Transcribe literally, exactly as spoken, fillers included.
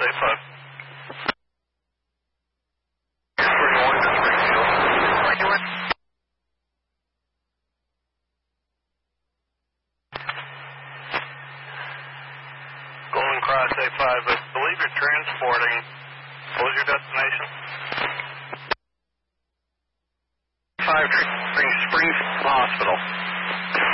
A five. Golden Cross A five, I believe you're transporting. What was your destination? Five, Spring Springs Hospital.